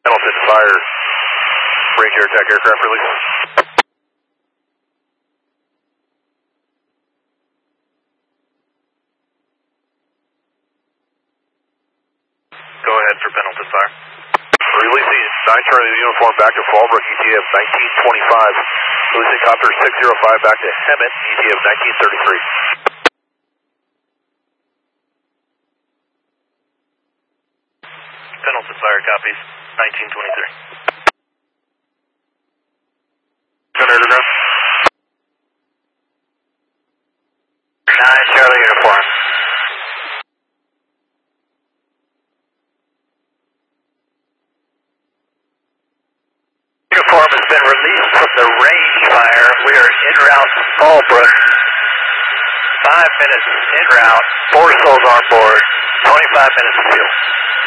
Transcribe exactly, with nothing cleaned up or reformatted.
Pendleton Fire, Ranger attack aircraft release. Go ahead for Pendleton Fire. Releasing nine Charlie uniform back to Fallbrook, E T F nineteen twenty-five. Releasing copter six zero five back to Hemet, E T F nineteen thirty-three. Pendleton Fire copies, nineteen twenty-three. Underground. nine Charlie uniform. Uniform has been released from the range fire. We are en route to Fallbrook. Five minutes en route, four souls on board, twenty-five minutes of fuel.